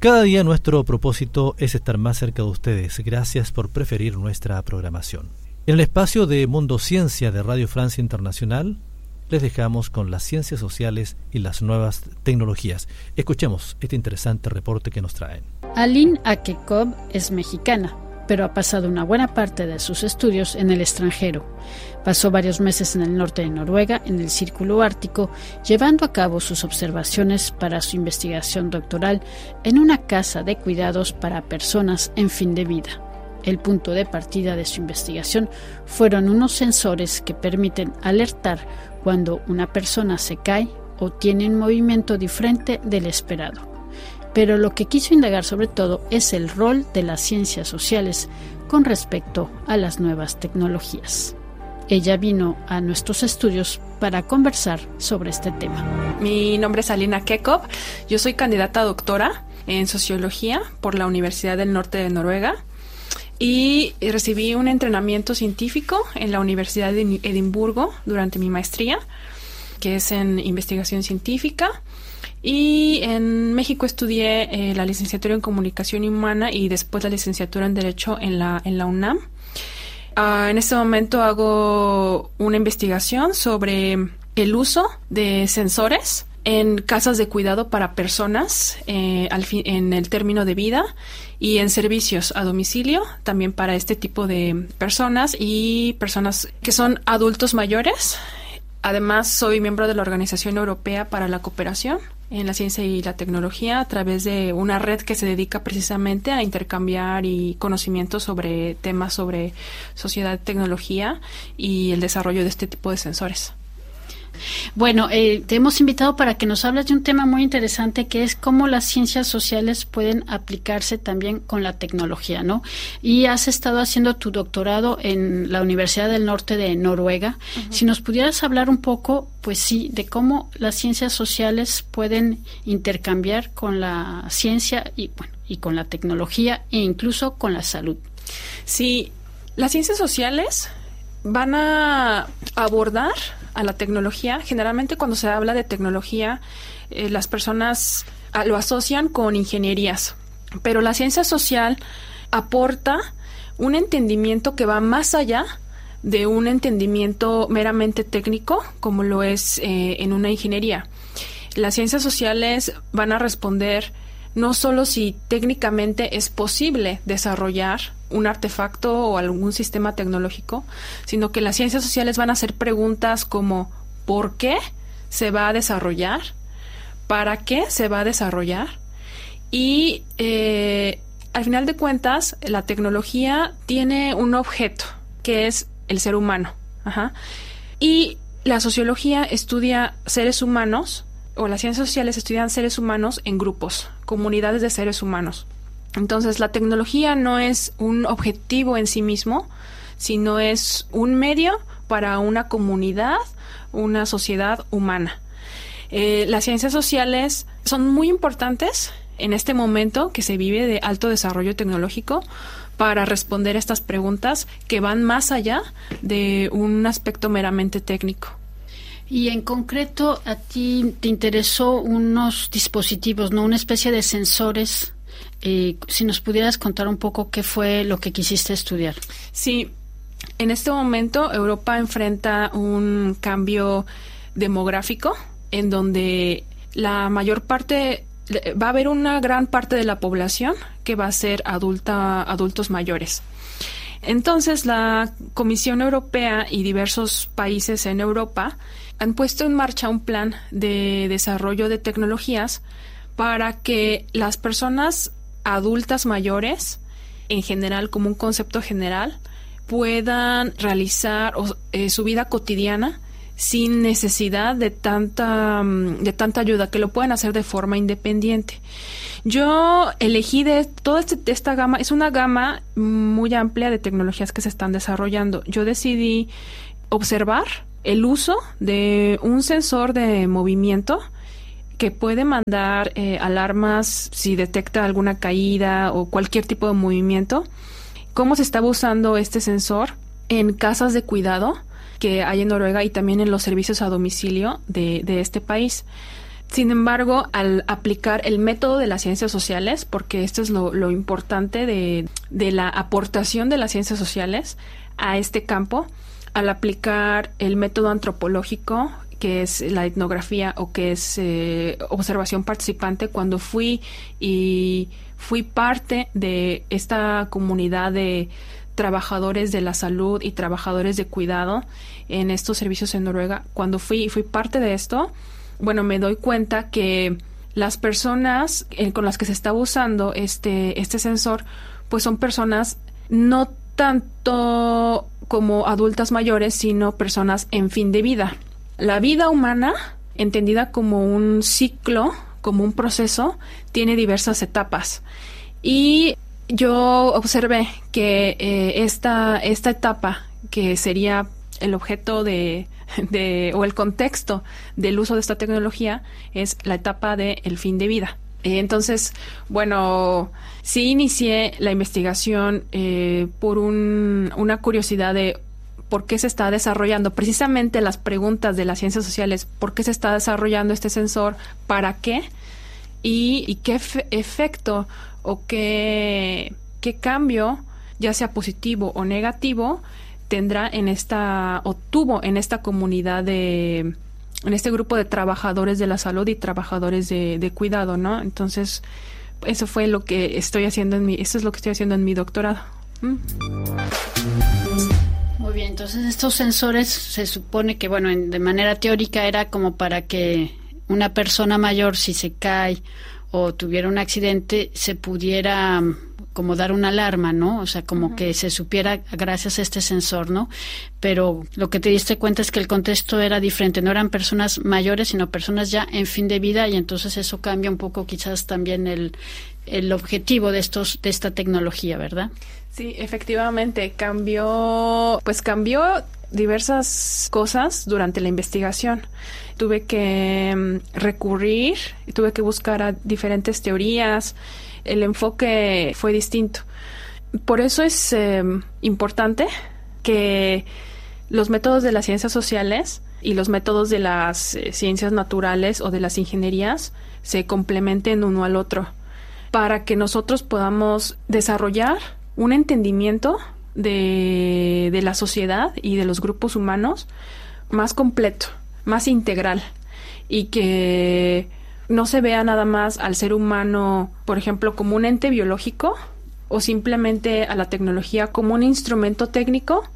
Cada día nuestro propósito es estar más cerca de ustedes. Gracias por preferir nuestra programación. En el espacio de Mundo Ciencia de Radio Francia Internacional, les dejamos con las ciencias sociales y las nuevas tecnologías. Escuchemos este interesante reporte que nos traen. Aline Akekov es mexicana, pero ha pasado una buena parte de sus estudios en el extranjero. Pasó varios meses en el norte de Noruega, en el Círculo Ártico, llevando a cabo sus observaciones para su investigación doctoral en una casa de cuidados para personas en fin de vida. El punto de partida de su investigación fueron unos sensores que permiten alertar cuando una persona se cae o tiene un movimiento diferente del esperado. Pero lo que quiso indagar sobre todo es el rol de las ciencias sociales con respecto a las nuevas tecnologías. Ella vino a nuestros estudios para conversar sobre este tema. Mi nombre es Aline Akekov. Yo soy candidata a doctora en Sociología por la Universidad del Norte de Noruega y recibí un entrenamiento científico en la Universidad de Edimburgo durante mi maestría, que es en investigación científica. Y en México estudié la licenciatura en Comunicación Humana y después la licenciatura en Derecho en la UNAM. En este momento hago una investigación sobre el uso de sensores en casas de cuidado para personas en el término de vida y en servicios a domicilio, también para este tipo de personas y personas que son adultos mayores. Además, soy miembro de la Organización Europea para la Cooperación en la Ciencia y la Tecnología a través de una red que se dedica precisamente a intercambiar y conocimientos sobre temas sobre sociedad, tecnología y el desarrollo de este tipo de sensores. Bueno, te hemos invitado para que nos hables de un tema muy interesante que es cómo las ciencias sociales pueden aplicarse también con la tecnología, ¿no? Y has estado haciendo tu doctorado en la Universidad del Norte de Noruega. Uh-huh. Si nos pudieras hablar un poco, pues sí, de cómo las ciencias sociales pueden intercambiar con la ciencia y con la tecnología e incluso con la salud. Sí, las ciencias sociales van a abordar a la tecnología. Generalmente cuando se habla de tecnología, las personas lo asocian con ingenierías, pero la ciencia social aporta un entendimiento que va más allá de un entendimiento meramente técnico, como lo es en una ingeniería. Las ciencias sociales van a responder no solo si técnicamente es posible desarrollar un artefacto o algún sistema tecnológico, sino que las ciencias sociales van a hacer preguntas como ¿por qué se va a desarrollar? ¿Para qué se va a desarrollar? Y al final de cuentas, la tecnología tiene un objeto, que es el ser humano. Ajá. Y la sociología estudia seres humanos, o las ciencias sociales estudian seres humanos en grupos, comunidades de seres humanos. Entonces, la tecnología no es un objetivo en sí mismo, sino es un medio para una comunidad, una sociedad humana. Las ciencias sociales son muy importantes en este momento que se vive de alto desarrollo tecnológico para responder estas preguntas que van más allá de un aspecto meramente técnico. Y en concreto, a ti te interesó unos dispositivos, ¿no? Una especie de sensores. Si nos pudieras contar un poco qué fue lo que quisiste estudiar. Sí, en este momento Europa enfrenta un cambio demográfico en donde la mayor parte, va a haber una gran parte de la población que va a ser adultos mayores. Entonces, la Comisión Europea y diversos países en Europa han puesto en marcha un plan de desarrollo de tecnologías para que las personas adultas mayores, en general, como un concepto general, puedan realizar su vida cotidiana sin necesidad de tanta ayuda, que lo puedan hacer de forma independiente. Yo elegí de toda esta gama, es una gama muy amplia de tecnologías que se están desarrollando. Yo decidí observar el uso de un sensor de movimiento que puede mandar alarmas si detecta alguna caída o cualquier tipo de movimiento. ¿Cómo se estaba usando este sensor en casas de cuidado que hay en Noruega y también en los servicios a domicilio de este país? Sin embargo, al aplicar el método de las ciencias sociales, porque esto es lo importante de la aportación de las ciencias sociales a este campo, al aplicar el método antropológico, que es la etnografía o que es observación participante, cuando fui parte de esta comunidad de trabajadores de la salud y trabajadores de cuidado en estos servicios en Noruega, cuando fui parte de esto, bueno, me doy cuenta que las personas con las que se está usando este sensor, pues son personas no tanto como adultas mayores, sino personas en fin de vida. La vida humana, entendida como un ciclo, como un proceso, tiene diversas etapas. Y yo observé que esta etapa, que sería el objeto o el contexto del uso de esta tecnología, es la etapa del fin de vida. Entonces, bueno, sí inicié la investigación por una curiosidad de por qué se está desarrollando, precisamente las preguntas de las ciencias sociales, por qué se está desarrollando este sensor, para qué y qué efecto o qué cambio, ya sea positivo o negativo, tendrá tuvo en esta comunidad en este grupo de trabajadores de la salud y trabajadores de cuidado, ¿no? Entonces, eso fue lo que estoy haciendo eso es lo que estoy haciendo en mi doctorado. Muy bien, entonces estos sensores se supone que, bueno, de manera teórica era como para que una persona mayor, si se cae o tuviera un accidente, se pudiera como dar una alarma, ¿no? O sea, como que se supiera gracias a este sensor, ¿no? Pero lo que te diste cuenta es que el contexto era diferente, no eran personas mayores, sino personas ya en fin de vida, y entonces eso cambia un poco quizás también el objetivo de esta tecnología, ¿verdad? Sí, efectivamente, cambió diversas cosas durante la investigación. Tuve que tuve que buscar a diferentes teorías. El enfoque fue distinto. Por eso es importante que los métodos de las ciencias sociales y los métodos de las ciencias naturales o de las ingenierías se complementen uno al otro, para que nosotros podamos desarrollar un entendimiento de la sociedad y de los grupos humanos más completo, más integral, y que no se vea nada más al ser humano, por ejemplo, como un ente biológico, o simplemente a la tecnología como un instrumento técnico,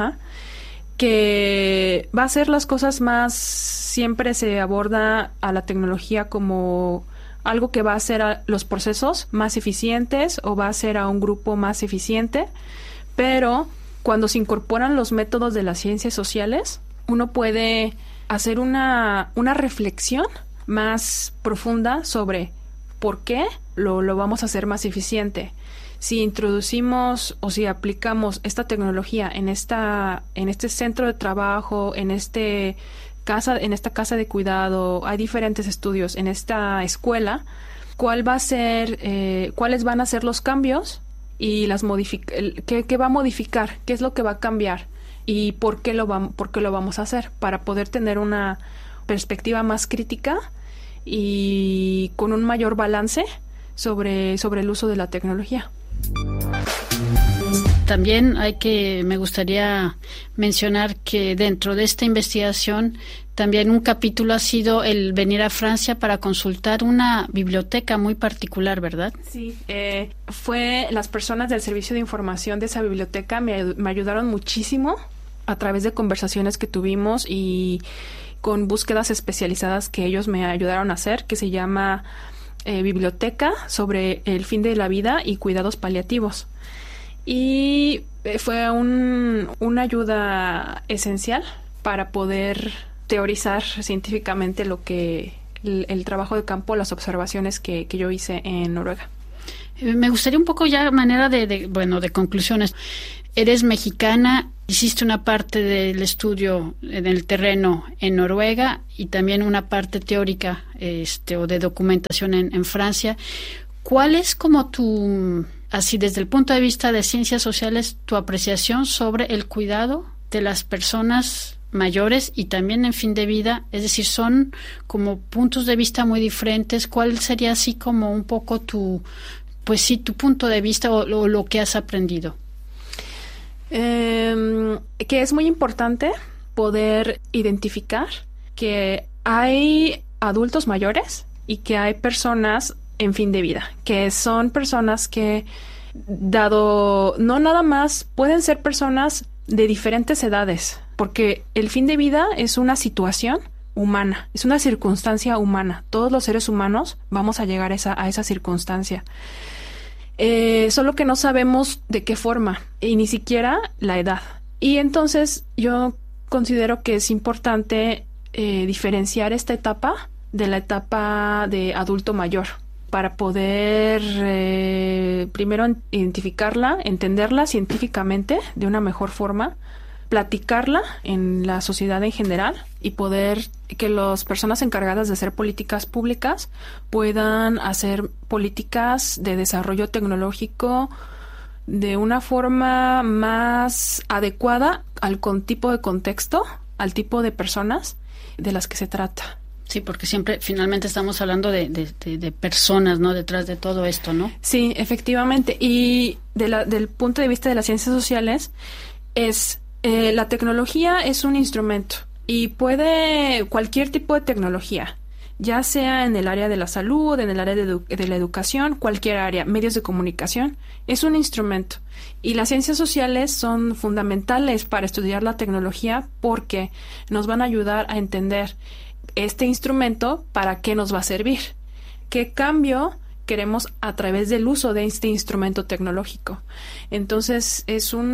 que va a hacer las cosas más, siempre se aborda a la tecnología como algo que va a hacer a los procesos más eficientes o va a hacer a un grupo más eficiente, pero cuando se incorporan los métodos de las ciencias sociales, uno puede hacer una reflexión más profunda sobre por qué lo vamos a hacer más eficiente. Si introducimos o si aplicamos esta tecnología en este centro de trabajo, en esta casa de cuidado, hay diferentes estudios en esta escuela, cuáles van a ser los cambios y qué va a modificar, qué es lo que va a cambiar y por qué lo vamos a hacer, para poder tener una perspectiva más crítica y con un mayor balance sobre el uso de la tecnología. También me gustaría mencionar que dentro de esta investigación también un capítulo ha sido el venir a Francia para consultar una biblioteca muy particular, ¿verdad? Sí, las personas del servicio de información de esa biblioteca me ayudaron muchísimo a través de conversaciones que tuvimos y con búsquedas especializadas que ellos me ayudaron a hacer, que se llama Biblioteca sobre el fin de la vida y cuidados paliativos. Y fue una ayuda esencial para poder teorizar científicamente el trabajo de campo, las observaciones que yo hice en Noruega. Me gustaría un poco ya manera de conclusiones. Eres mexicana, hiciste una parte del estudio en el terreno en Noruega y también una parte teórica o de documentación en Francia. ¿Cuál es como así desde el punto de vista de ciencias sociales, tu apreciación sobre el cuidado de las personas mayores y también en fin de vida, es decir, son como puntos de vista muy diferentes. ¿Cuál sería así como un poco tu punto de vista o lo que has aprendido? Que es muy importante poder identificar que hay adultos mayores y que hay personas en fin de vida, que son personas que, dado no nada más, pueden ser personas de diferentes edades, porque el fin de vida es una situación humana, es una circunstancia humana. Todos los seres humanos vamos a llegar a esa circunstancia. Solo que no sabemos de qué forma y ni siquiera la edad. Y entonces yo considero que es importante diferenciar esta etapa de la etapa de adulto mayor para poder primero identificarla, entenderla científicamente de una mejor forma, platicarla en la sociedad en general y poder que las personas encargadas de hacer políticas públicas puedan hacer políticas de desarrollo tecnológico de una forma más adecuada al tipo de contexto, al tipo de personas de las que se trata. Sí, porque siempre finalmente estamos hablando de personas, ¿no? Detrás de todo esto, ¿no? Sí, efectivamente. Y del punto de vista de las ciencias sociales la tecnología es un instrumento y cualquier tipo de tecnología, ya sea en el área de la salud, en el área de la educación, cualquier área, medios de comunicación, es un instrumento. Y las ciencias sociales son fundamentales para estudiar la tecnología porque nos van a ayudar a entender este instrumento, ¿para qué nos va a servir? ¿Qué cambio queremos a través del uso de este instrumento tecnológico? Entonces, es un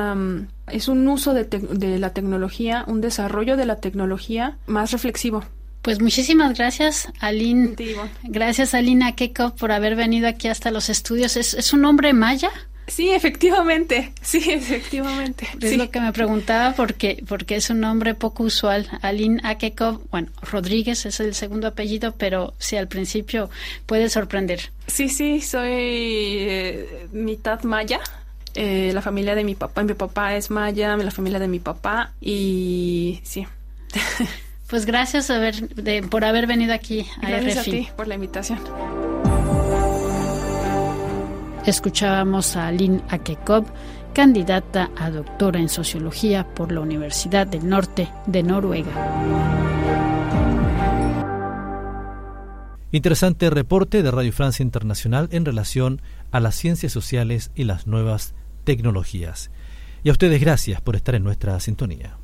uso de la tecnología, un desarrollo de la tecnología más reflexivo. Pues muchísimas gracias, Aline. Digo. Gracias, Aline Akekov, por haber venido aquí hasta los estudios. ¿Es un nombre maya? Sí, efectivamente. Es lo que me preguntaba porque es un nombre poco usual. Aline Akekov, bueno, Rodríguez es el segundo apellido, pero sí, al principio puede sorprender. Sí, soy mitad maya. La familia de mi papá es maya, la familia de mi papá, y sí. Pues gracias por haber venido aquí a RFI. Gracias a ti por la invitación. Escuchábamos a Aline Akekov, candidata a doctora en Sociología por la Universidad del Norte de Noruega. Interesante reporte de Radio Francia Internacional en relación a las ciencias sociales y las nuevas tecnologías. Y a ustedes gracias por estar en nuestra sintonía.